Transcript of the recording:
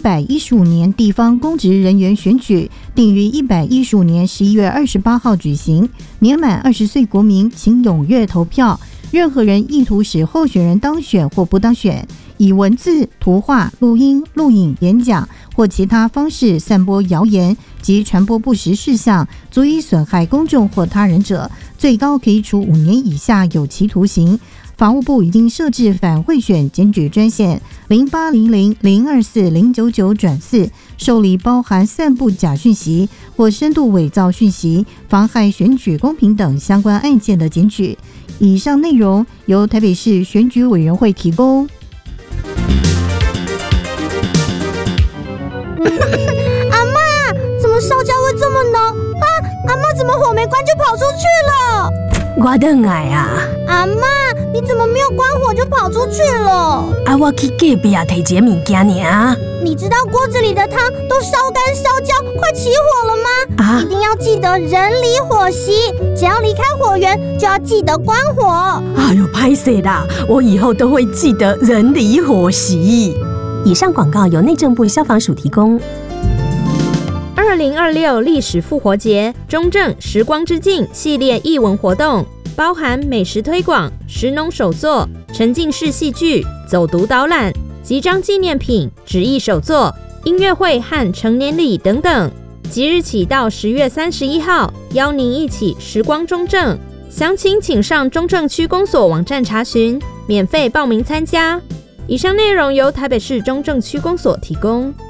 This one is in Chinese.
115年地方公职人员选举定于115年11月28号举行，年满20岁国民请踊跃投票。任何人意图使候选人当选或不当选，以文字、图画、录音、录影、演讲或其他方式散播谣言及传播不实事项，足以损害公众或他人者，最高可以处5年以下有期徒刑。法务部已经设置反贿选检举专线0800-024-099-4，受理包含散布假讯息或深度伪造讯息、妨害选举公平等相关案件的检举。以上内容由台北市选举委员会提供。 阿嬷，怎么烧焦会这么浓啊？阿嬷怎么火没关就跑出去了？ 我倒来啊！ 阿嬷，你怎么没有关火就跑出去了？ 啊，我去隔壁摕一个物件尔。 你知道锅子里的汤都烧干烧焦，快起火了吗？一定要记得人离火熄，只要离开火源就要记得关火。 哎呦，歹势啦！我以后都会记得人离火熄。以上广告由内政部消防署提供。 2026历史复活节中正时光之境系列艺文活动，包含美食推广、食农手作、沉浸式戏剧、走读导览、集章纪念品、纸艺手作、音乐会和成年礼等等。即日起到10月31号，邀您一起时光中正。详情请上中正区公所网站查询，免费报名参加。以上内容由台北市中正区公所提供。